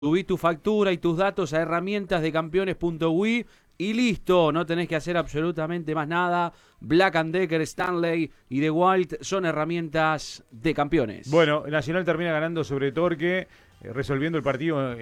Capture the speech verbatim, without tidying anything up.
Subí tu factura y tus datos a herramientas de campeones punto ui y listo, no tenés que hacer absolutamente más nada. Black and Decker, Stanley y DeWalt son herramientas de campeones. Bueno, Nacional termina ganando sobre Torque, eh, resolviendo el partido